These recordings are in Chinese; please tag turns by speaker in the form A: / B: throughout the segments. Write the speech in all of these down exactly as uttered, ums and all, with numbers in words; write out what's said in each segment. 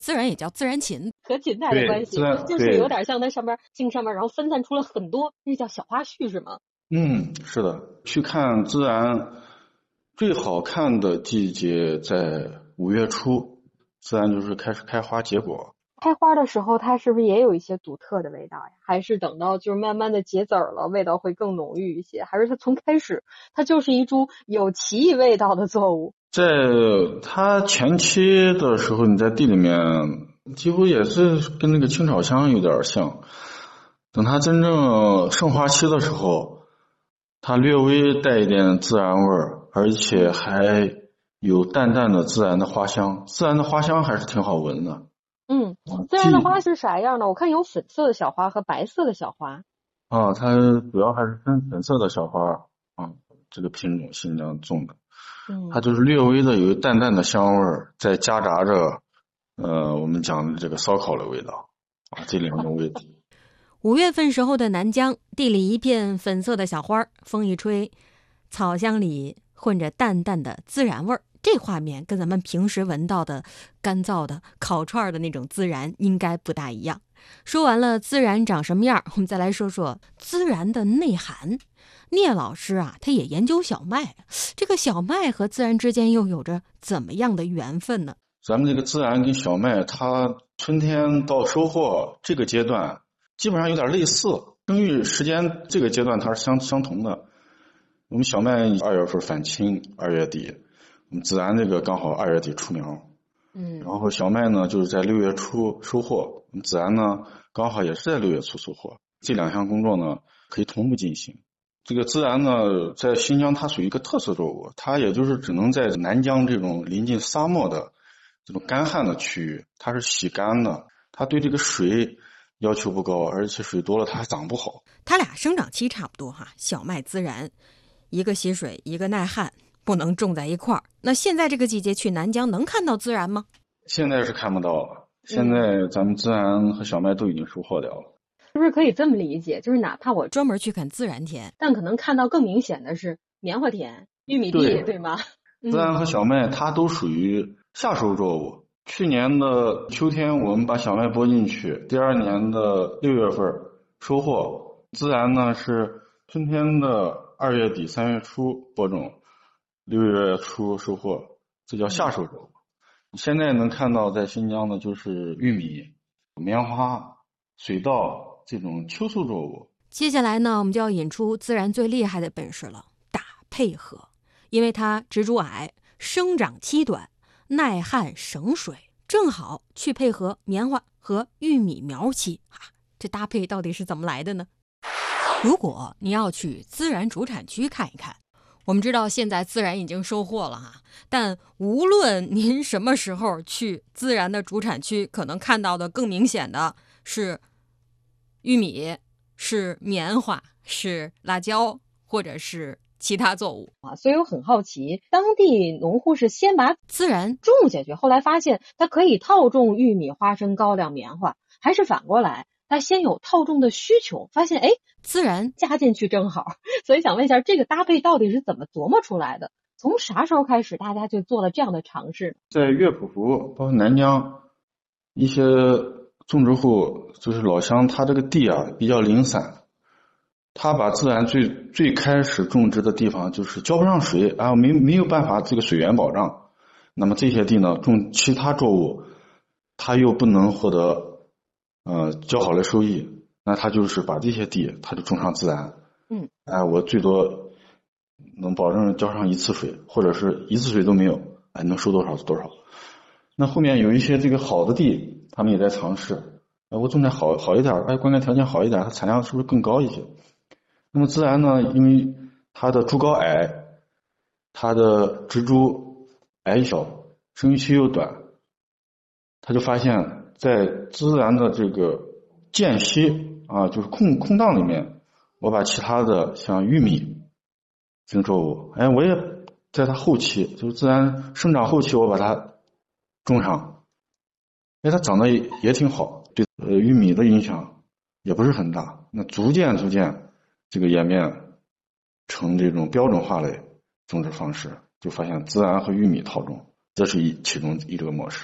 A: 自然也叫自然芹，
B: 和芹菜的关系，就是有点像它上面茎上面，然后分散出了很多，那叫小花序是吗？
C: 嗯，是的。去看孜然最好看的季节在五月初，孜然就是开始开花结果。
B: 开花的时候，它是不是也有一些独特的味道呀？还是等到就是慢慢的结籽了，味道会更浓郁一些？还是它从开始它就是一株有奇异味道的作物？
C: 在它前期的时候，你在地里面几乎也是跟那个青草香有点像。等它真正盛花期的时候，它略微带一点孜然味儿，而且还有淡淡的孜然的花香。孜然的花香还是挺好闻的。
B: 嗯，孜然的花是啥样的？我看有粉色的小花和白色的小花。
C: 啊，它主要还是分粉色的小花啊，这个品种新疆种的。
B: 嗯，
C: 它就是略微的有淡淡的香味儿，再夹杂着呃我们讲的这个烧烤的味道啊，这两种味道。
A: 五月份时候的南疆，地里一片粉色的小花，风一吹，草香里混着淡淡的孜然味儿。这画面跟咱们平时闻到的干燥的烤串的那种孜然应该不大一样。说完了孜然长什么样，我们再来说说孜然的内涵。聂老师啊，他也研究小麦，这个小麦和孜然之间又有着怎么样的缘分呢？
C: 咱们这个孜然跟小麦，它春天到收获这个阶段基本上有点类似，生育时间这个阶段它是相相同的。我们小麦二月份返青，二月底，我们孜然这个刚好二月底出苗，
B: 嗯，
C: 然后小麦呢就是在六月初收获，我们孜然呢刚好也是在六月初收获，这两项工作呢可以同步进行。这个孜然呢在新疆它属于一个特色作物，它也就是只能在南疆这种临近沙漠的这种干旱的区域，它是喜干的，它对这个水要求不高，而且水多了它还长不好。
A: 它俩生长期差不多哈，小麦孜然一个吸水一个耐旱，不能种在一块儿。那现在这个季节去南疆能看到孜然吗？
C: 现在是看不到了，现在咱们孜然和小麦都已经收获掉了。
B: 是不是可以这么理解，就是哪怕我
A: 专门去看孜然田，
B: 但可能看到更明显的是棉花田、玉米地， 对, 对吗？
C: 孜然和小麦它都属于夏收作物，去年的秋天我们把小麦播进去，第二年的六月份收获。孜然呢是春天的二月底三月初播种，六月初收获，这叫夏收作物。现在能看到在新疆的就是玉米、棉花、水稻这种秋收作物。
A: 接下来呢，我们就要引出孜然最厉害的本事了，打配合。因为它植株矮，生长期短，耐旱省水，正好去配合棉花和玉米苗期啊，这搭配到底是怎么来的呢？如果你要去孜然主产区看一看，我们知道现在孜然已经收获了哈，但无论您什么时候去孜然的主产区，可能看到的更明显的是玉米，是棉花，是辣椒，或者是其他作物
B: 啊，所以我很好奇，当地农户是先把
A: 孜然
B: 种下去，后来发现它可以套种玉米、花生、高粱、棉花，还是反过来，它先有套种的需求，发现哎，
A: 孜然
B: 加进去正好。所以想问一下，这个搭配到底是怎么琢磨出来的？从啥时候开始大家就做了这样的尝试？
C: 在乐谱湖包括南疆一些种植户，就是老乡，他这个地啊比较零散，他把孜然最最开始种植的地方就是浇不上水啊，没没有办法这个水源保障，那么这些地呢种其他作物，他又不能获得呃较好的收益，那他就是把这些地他就种上孜然。
B: 嗯，
C: 哎，我最多能保证浇上一次水，或者是一次水都没有，哎，能收多少是多少。那后面有一些这个好的地，他们也在尝试，哎，我种点好好一点，哎，灌溉条件好一点，它产量是不是更高一些？那么孜然呢，因为它的株高矮，它的植株矮小，生育期又短，他就发现在孜然的这个间隙啊，就是空空档里面，我把其他的像玉米这种作物，哎，我也在它后期，就是孜然生长后期，我把它种上，哎，它长得也也挺好，对呃玉米的影响也不是很大。那逐渐逐渐，这个演变成这种标准化的种植方式，就发现孜然和玉米套种，这是一其中一个模式。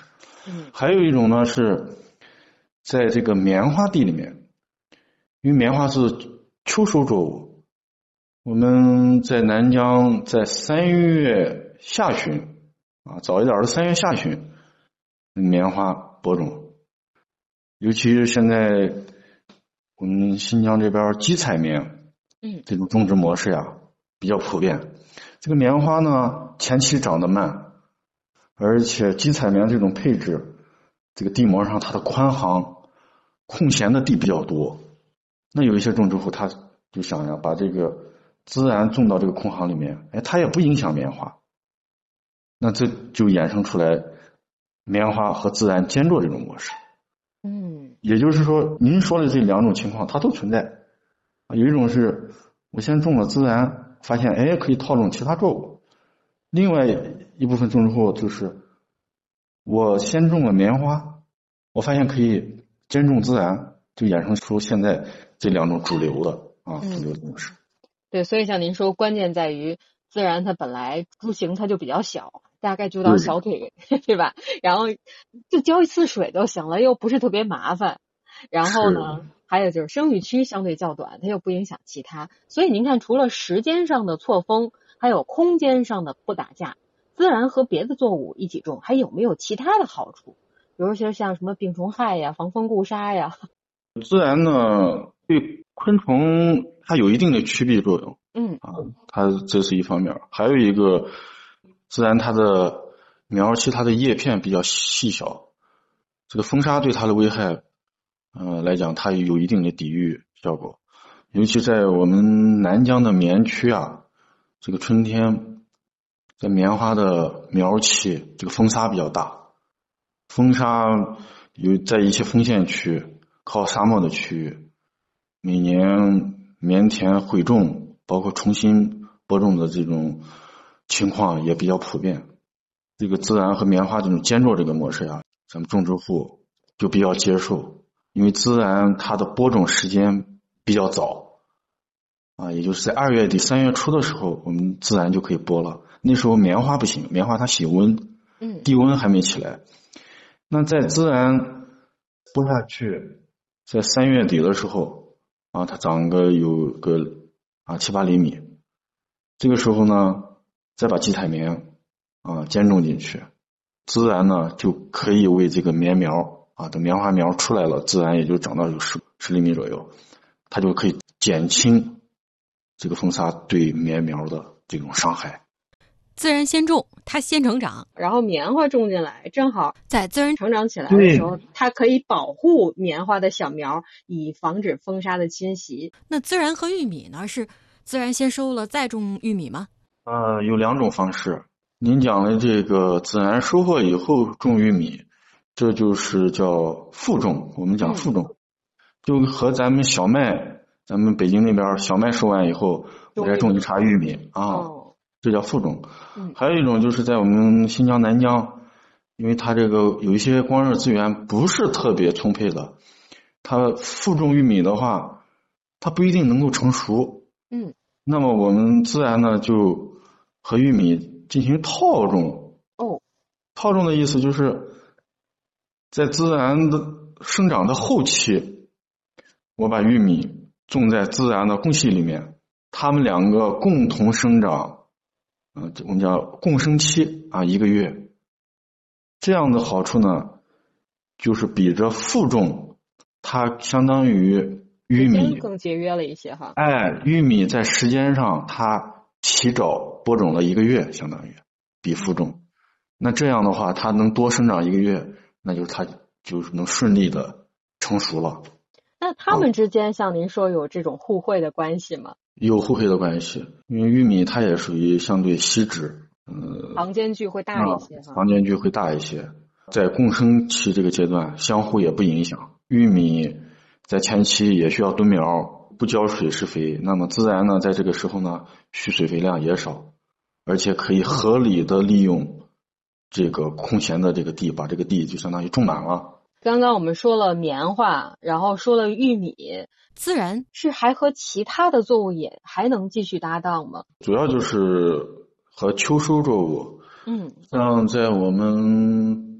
B: 嗯，
C: 还有一种呢是在这个棉花地里面，因为棉花是秋收作物，我们在南疆在三月下旬啊，早一点的三月下旬，棉花播种，尤其是现在我们新疆这边基采棉，
B: 嗯，
C: 这种种植模式呀比较普遍。这个棉花呢前期长得慢，而且基采棉这种配置，这个地膜上它的宽行空闲的地比较多，那有一些种植户他就想呀把这个孜然种到这个空行里面，哎，它也不影响棉花，那这就衍生出来棉花和孜然兼作这种模式。
B: 嗯，
C: 也就是说您说的这两种情况它都存在，有一种是我先种了孜然，发现哎可以套种其他作物，另外一部分种植户就是我先种了棉花，我发现可以兼种孜然，就衍生出现在这两种主流的啊主流的模式。
B: 对，所以像您说，关键在于孜然它本来株型它就比较小，大概就到小腿，对吧？然后就浇一次水就行了，又不是特别麻烦。然后呢，还有就是生育期相对较短，它又不影响其他。所以您看，除了时间上的错峰，还有空间上的不打架，孜然和别的作物一起种，还有没有其他的好处？比如说像什么病虫害呀、防风固沙呀。
C: 孜然呢，对昆虫它有一定的驱避作用，
B: 嗯
C: 啊，它这是一方面。还有一个，孜然它的苗期它的叶片比较细小，这个风沙对它的危害，呃来讲，它有一定的抵御效果。尤其在我们南疆的棉区啊，这个春天，在棉花的苗期，这个风沙比较大，风沙有在一些丰县区靠沙漠的区域，每年棉田毁种包括重新播种的这种情况也比较普遍。这个孜然和棉花这种兼作这个模式呀，咱们种植户就比较接受，因为孜然它的播种时间比较早啊，也就是在二月底三月初的时候，我们孜然就可以播了。那时候棉花不行，棉花它喜温，
B: 嗯，
C: 地温还没起来。那在孜然播下去，在三月底的时候啊，它长个有个啊七八厘米，这个时候呢，再把基采棉啊兼种进去，孜然呢就可以为这个棉苗啊，等棉花苗出来了，孜然也就长到有十十厘米左右，它就可以减轻这个风沙对棉苗的这种伤害。
A: 孜然先种，它先成长，
B: 然后棉花种进来，正好
A: 在孜然
B: 成长起来的时候，它可以保护棉花的小苗，以防止风沙的侵袭。
A: 那孜然和玉米呢？是孜然先收了再种玉米吗？
C: 呃，有两种方式。您讲的这个孜然收获以后种玉米，这就是叫复种。我们讲复种，嗯、就和咱们小麦，咱们北京那边小麦收完以后，我再种一茬玉米啊。哦，这叫复种。嗯，还有一种就是在我们新疆南疆，因为它这个有一些光热资源不是特别充沛的，它复种玉米的话，它不一定能够成熟。
B: 嗯，
C: 那么我们自然呢就和玉米进行套种。
B: 哦，
C: 套种的意思就是在孜然的生长的后期，我把玉米种在孜然的共系里面，它们两个共同生长，嗯、呃，我们叫共生期啊，一个月。这样的好处呢，就是比着复种，它相当于玉米
B: 更节约了一些哈。
C: 哎，玉米在时间上它提早播种了一个月，相当于比复种。那这样的话，它能多生长一个月，那就是它就是能顺利的成熟了。
B: 那他们之间像您说有这种互惠的关系吗？
C: 有互惠的关系，因为玉米它也属于相对稀质，呃，
B: 行间距会大一些哈。
C: 行间距会大一些，在共生期这个阶段，相互也不影响。玉米在前期也需要蹲苗，不浇水施肥，那么孜然呢，在这个时候呢，需水肥量也少，而且可以合理的利用这个空闲的这个地，把这个地就相当于种满了。
B: 刚刚我们说了棉花，然后说了玉米，
A: 孜然
B: 是还和其他的作物也还能继续搭档吗？
C: 主要就是和秋收作物，
B: 嗯，
C: 像在我们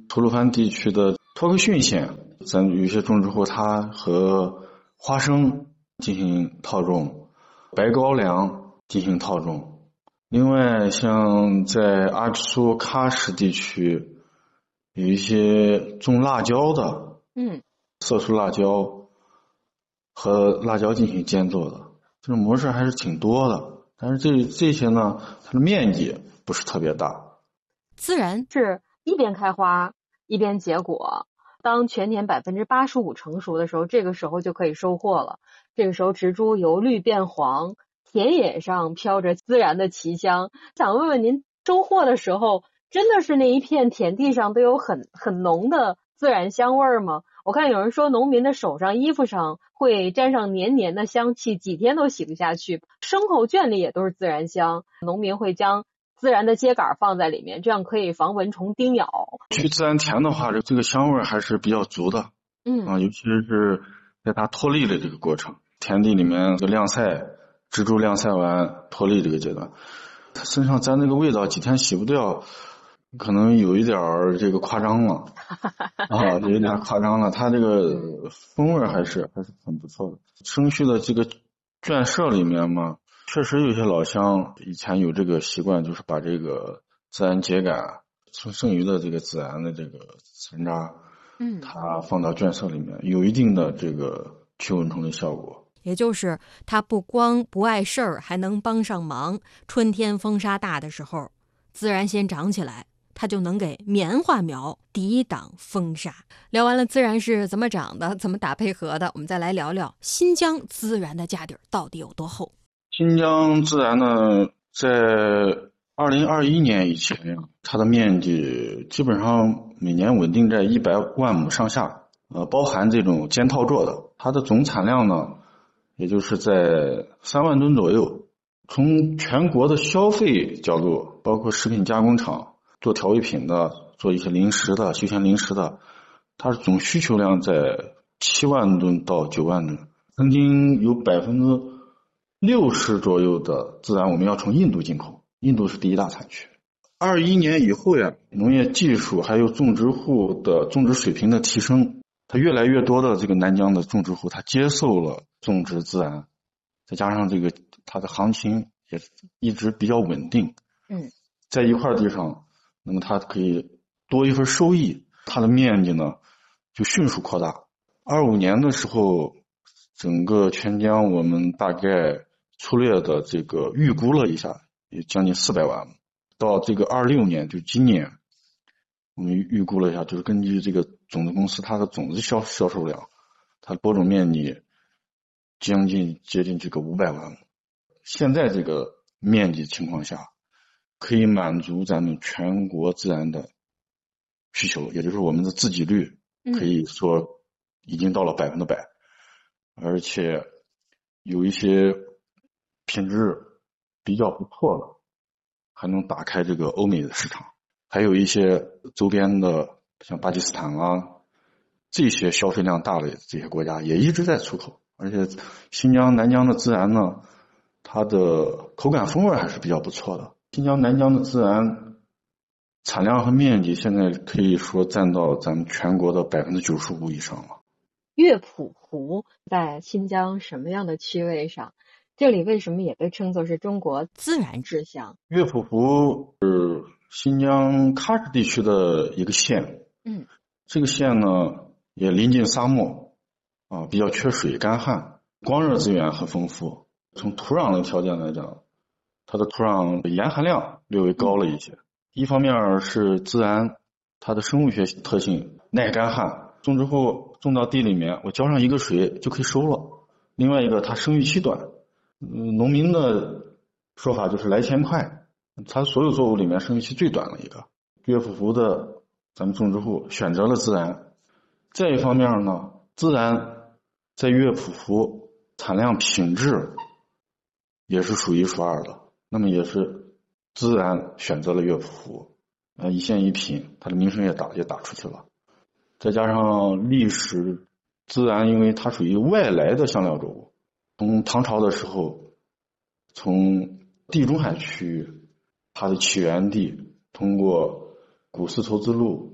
C: 吐鲁番地区的托克逊县，咱有一些种植户他和花生进行套种，白高粱进行套种。另外像在阿克苏喀什地区有一些种辣椒的，
B: 嗯，
C: 色素辣椒和辣椒进行间作的，这种模式还是挺多的。但是这这些呢，它的面积不是特别大。
A: 孜然
B: 是一边开花一边结果，当全年百分之八十五成熟的时候，这个时候就可以收获了。这个时候植株由绿变黄，田野上飘着孜然的奇香。想问问您，收获的时候真的是那一片田地上都有很很浓的孜然香味吗？我看有人说农民的手上衣服上会沾上黏黏的香气，几天都洗不下去。牲口圈里也都是孜然香，农民会将孜然的秸秆放在里面，这样可以防蚊虫叮咬。
C: 去孜然田的话，这个香味还是比较足的。
B: 嗯
C: 啊，尤其是在它脱粒的这个过程，田地里面的晾晒，植株晾晒完脱粒这个阶段，它身上沾那个味道几天洗不掉，可能有一点儿这个夸张了啊，有一点夸张了。它这个风味还是还是很不错的。生畜的这个圈舍里面嘛，确实有些老乡以前有这个习惯，就是把这个孜然秸秆剩剩余的这个孜然的这个残渣，
B: 嗯，
C: 它放到圈舍里面，有一定的这个驱蚊虫的效果。
A: 也就是它不光不碍事儿，还能帮上忙。春天风沙大的时候，孜然先长起来，它就能给棉花苗抵挡风沙。聊完了孜然是怎么长的，怎么打配合的，我们再来聊聊新疆孜然的家底儿到底有多厚。
C: 新疆孜然呢，在二零二一年以前，它的面积基本上每年稳定在一百万亩上下，呃，包含这种间套作的，它的总产量呢，也就是在三万吨左右。从全国的消费角度，包括食品加工厂做调味品的，做一些零食的、休闲零食的，它的总需求量在七万吨到九万吨。曾经有百分之六十左右的孜然我们要从印度进口，印度是第一大产区。二一年以后呀，农业技术还有种植户的种植水平的提升，它越来越多的这个南疆的种植户，他接受了种植孜然，再加上这个它的行情也一直比较稳定。
B: 嗯，
C: 在一块地上，那么它可以多一份收益，它的面积呢就迅速扩大。二五年的时候，整个全疆我们大概粗略的这个预估了一下，也将近四百万。到这个二六年，就今年，我们预估了一下，就是根据这个种子公司它的种子销销售量，它的播种面积将近接近这个五百万亩。现在这个面积情况下，可以满足咱们全国孜然的需求，也就是我们的自给率可以说已经到了百分之百，而且有一些品质比较不错的，还能打开这个欧美的市场，还有一些周边的像巴基斯坦啊，这些消费量大的这些国家也一直在出口。而且新疆南疆的孜然呢，它的口感风味还是比较不错的。新疆南疆的孜然产量和面积现在可以说占到咱们全国的百分之九十五以上了。
B: 乐谱湖在新疆什么样的区位上？这里为什么也被称作是中国
A: 孜然
B: 之乡？
C: 乐谱湖是新疆喀什地区的一个县，
B: 嗯，
C: 这个县呢也临近沙漠啊，比较缺水干旱，光热资源很丰富。从土壤的条件来讲，它的土壤盐含量略微高了一些。一方面是孜然它的生物学特性耐干旱，种植后种到地里面，我浇上一个水就可以收了。另外一个它生育期短，嗯，农民的说法就是来钱快，它所有作物里面生育期最短的一个。乐谱湖的咱们种植户选择了孜然。再一方面呢，孜然在乐谱湖产量品质也是数一数二的，那么也是孜然选择了乐谱湖，呃，一线一品，它的名声也打也打出去了。再加上历史，孜然因为它属于外来的香料作物，从唐朝的时候，从地中海区域，它的起源地通过古丝绸之路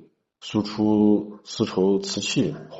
C: 输出丝绸瓷器，